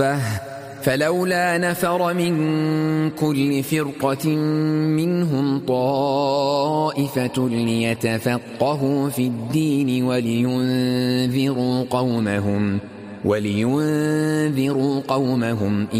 فلولا نفر من كل فرقة منهم طائفة ليتفقهوا في الدين ولينذروا قومهم